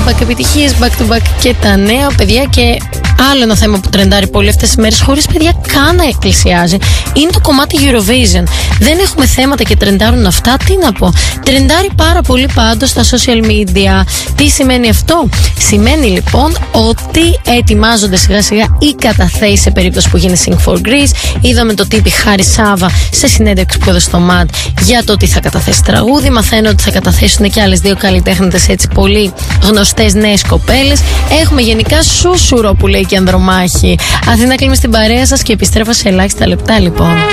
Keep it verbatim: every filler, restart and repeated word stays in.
to back επιτυχίες, back to back και τα νέα παιδιά. Και άλλο ένα θέμα που τρεντάρει πολύ αυτές τις μέρες, χωρίς παιδιά καν να εκκλησιάζει, είναι το κομμάτι Eurovision. Δεν έχουμε θέματα και τρεντάρουν αυτά. Τι να πω. Τρεντάρει πάρα πολύ πάντως στα social media. Τι σημαίνει αυτό? Σημαίνει λοιπόν ότι ετοιμάζονται σιγά σιγά οι καταθέσεις σε περίπτωση που γίνει Sing for Greece. Είδαμε το τύπη Χάρη Σάβα σε συνέντευξη που έδωσε στο ΜΑΤ για το ότι θα καταθέσει τραγούδι. Μαθαίνω ότι θα καταθέσουν και άλλες δύο καλλιτέχνητες, έτσι πολύ γνωστές νέες κοπέλες. Έχουμε γενικά σούσουρο που λέει και Ανδρομάχη. Αθήνα, κλείνουμε στην παρέα σας και επιστρέφω σε ελάχιστα λεπτά λοιπόν.